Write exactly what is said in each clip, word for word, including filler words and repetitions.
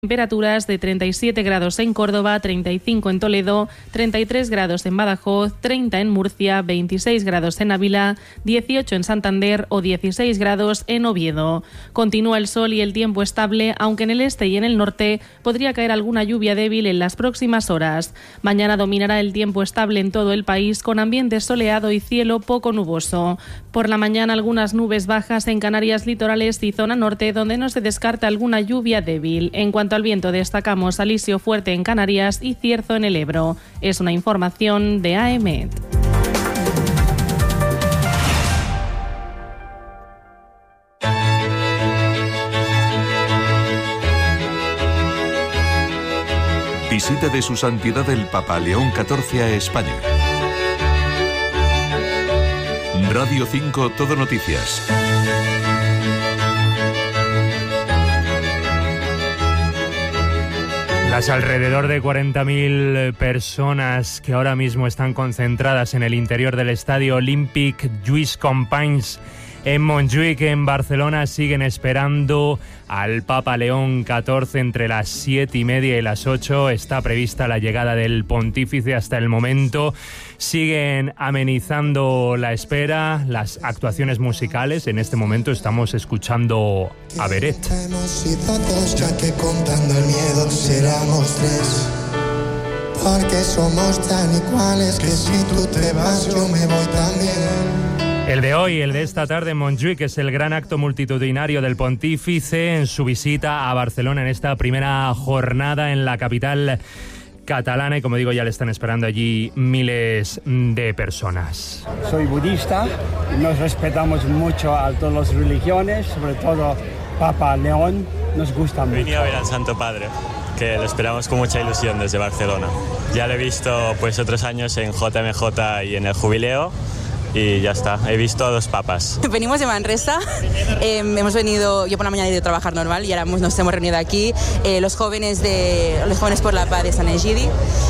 Temperaturas de treinta y siete grados en Córdoba, treinta y cinco en Toledo, treinta y tres grados en Badajoz, treinta en Murcia, veintiséis grados en Ávila, dieciocho en Santander o dieciséis grados en Oviedo. Continúa el sol y el tiempo estable, aunque en el este y en el norte podría caer alguna lluvia débil en las próximas horas. Mañana dominará el tiempo estable en todo el país, con ambiente soleado y cielo poco nuboso. Por la mañana algunas nubes bajas en Canarias litorales y zona norte, donde no se descarta alguna lluvia débil. En cuanto al viento, destacamos alisio fuerte en Canarias y cierzo en el Ebro. Es una información de A E M E T. Visita de su santidad el Papa León catorce a España. Radio cinco Todo Noticias. Las alrededor de cuarenta mil personas que ahora mismo están concentradas en el interior del estadio Olympique Lluís Companys en Montjuïc, en Barcelona, siguen esperando al Papa León catorce entre las siete y media y las ocho. Está prevista la llegada del pontífice. Hasta el momento siguen amenizando la espera las actuaciones musicales. En este momento estamos escuchando a Beret. Ya que contando el miedo seramos tres, porque somos tan iguales que si tú te vas yo me voy también. El de hoy, el de esta tarde en Montjuïc, es el gran acto multitudinario del pontífice en su visita a Barcelona en esta primera jornada en la capital catalana, y como digo, ya le están esperando allí miles de personas. Soy budista, nos respetamos mucho a todas las religiones, sobre todo Papa León, nos gusta mucho. Venía a ver al Santo Padre, que lo esperamos con mucha ilusión desde Barcelona. Ya lo he visto pues otros años en J M J y en el Jubileo, y ya está, he visto a dos papas. Venimos de Manresa, eh, hemos venido, yo por la mañana he ido a trabajar normal y ahora nos hemos reunido aquí, eh, los jóvenes de los jóvenes por la paz de San Egidi,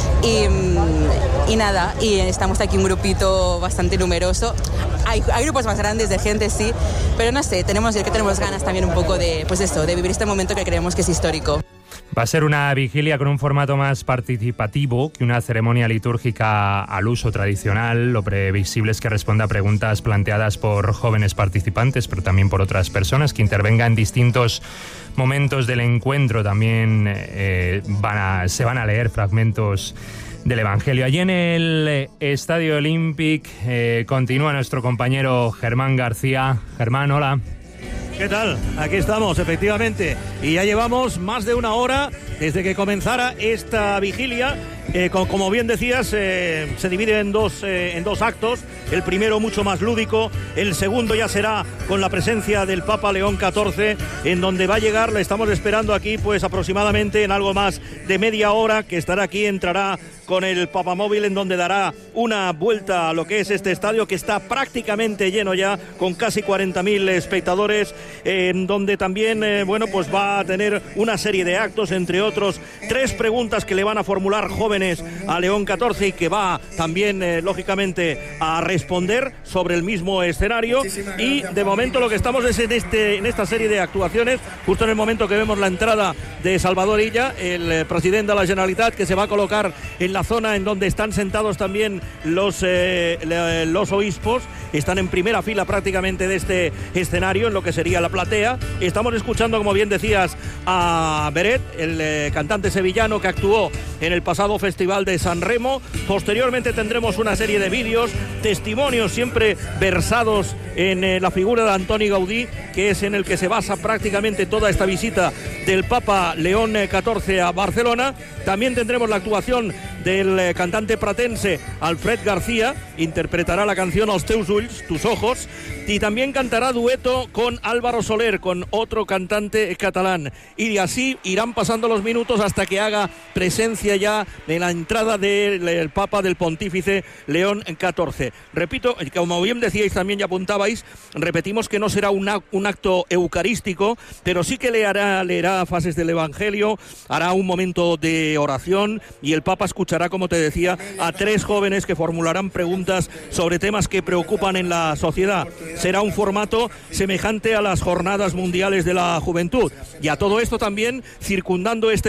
y, y nada, y estamos aquí un grupito bastante numeroso. Hay, hay grupos más grandes de gente, sí, pero no sé, tenemos, que tenemos ganas también un poco de, pues esto, de vivir este momento que creemos que es histórico. Va a ser una vigilia con un formato más participativo que una ceremonia litúrgica al uso tradicional. Lo previsible es que responda a preguntas planteadas por jóvenes participantes, pero también por otras personas que intervengan en distintos momentos del encuentro. También eh, van a, se van a leer fragmentos del Evangelio. Allí en el Estadio Olympique eh, continúa nuestro compañero Germán García. Germán, hola. ¿Qué tal? Aquí estamos, efectivamente, y ya llevamos más de una hora desde que comenzara esta vigilia. Eh, como, como bien decías, eh, se divide en dos, eh, en dos actos. El primero mucho más lúdico, el segundo ya será con la presencia del Papa León catorce, en donde va a llegar, le estamos esperando aquí pues aproximadamente en algo más de media hora, que estará aquí, entrará con el Papamóvil, en donde dará una vuelta a lo que es este estadio, que está prácticamente lleno ya, con casi cuarenta mil espectadores, eh, en donde también eh, bueno, pues va a tener una serie de actos, entre otros tres preguntas que le van a formular jóvenes a León catorce, y que va también eh, lógicamente a responder sobre el mismo escenario. Y de momento lo que estamos es en, este, en esta serie de actuaciones, justo en el momento que vemos la entrada de Salvador Illa, el eh, presidente de la Generalitat, que se va a colocar en la zona en donde están sentados también los, eh, los obispos. Están en primera fila prácticamente de este escenario, en lo que sería la platea. Estamos escuchando, como bien decías, a Beret, el eh, cantante sevillano que actuó en el pasado Festival de San Remo. Posteriormente tendremos una serie de vídeos, testimonios siempre versados en eh, la figura de Antoni Gaudí, que es en el que se basa prácticamente toda esta visita del Papa León catorce a Barcelona. También tendremos la actuación del eh, cantante pratense Alfred García, interpretará la canción Els teus ulls, tus ojos, y también cantará dueto con Álvaro Soler, con otro cantante catalán, y así irán pasando los minutos hasta que haga presencia ya de la entrada del el Papa, del Pontífice León catorce. Repito, como bien decíais también y apuntabais, repetimos que no será una, un acto eucarístico, pero sí que le hará, leerá fases del Evangelio, hará un momento de oración, y el Papa escuchará, como te decía, a tres jóvenes que formularán preguntas sobre temas que preocupan en la sociedad. Será un formato semejante a las Jornadas Mundiales de la Juventud, y a todo esto también, circundando este